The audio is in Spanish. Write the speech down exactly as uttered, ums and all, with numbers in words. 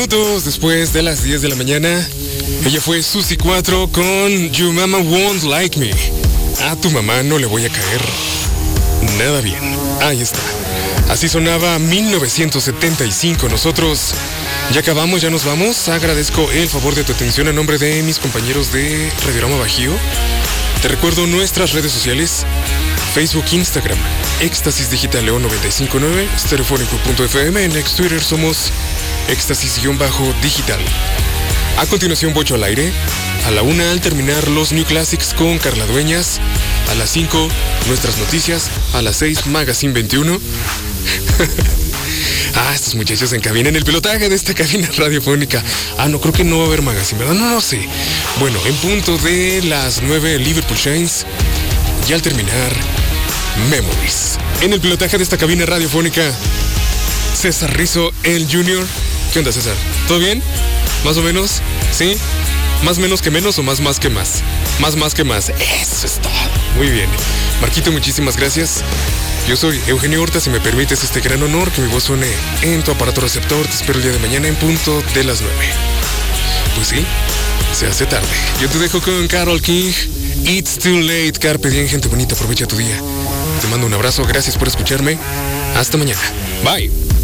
Minutos después de las diez de la mañana, ella fue Susi cuatro con You Mama Won't Like Me. A tu mamá no le voy a caer nada bien. Ahí está. Así sonaba mil novecientos setenta y cinco. Nosotros ya acabamos, ya nos vamos. Agradezco el favor de tu atención a nombre de mis compañeros de Radiorama Bajío. Te recuerdo nuestras redes sociales: Facebook, Instagram, Éxtasis Digital León noventa y cinco punto nueve, Stereofónico punto efe eme. En ex Twitter somos Éxtasis-Digital. A continuación, Bocho al aire. A la una, al terminar los New Classics con Carla Dueñas. A las cinco, nuestras noticias. A las seis, Magazine veintiuno. Ah, estos muchachos en cabina, en el pilotaje de esta cabina radiofónica. Ah, no, creo que no va a haber Magazine, ¿verdad? No, no sé. Bueno, en punto de las nueve, Liverpool Shines. Y al terminar, Memories. En el pilotaje de esta cabina radiofónica, César Rizzo, el Junior. ¿Qué onda, César? ¿Todo bien? ¿Más o menos? ¿Sí? ¿Más menos que menos o más más que más? Más más que más. Eso es todo. Muy bien. Marquito, muchísimas gracias. Yo soy Eugenio Horta. Si me permites este gran honor que mi voz suene en tu aparato receptor, te espero el día de mañana en punto de las nueve. Pues sí, se hace tarde. Yo te dejo con Carole King. It's too late. Carpe diem, gente bonita. Aprovecha tu día. Te mando un abrazo. Gracias por escucharme. Hasta mañana. Bye.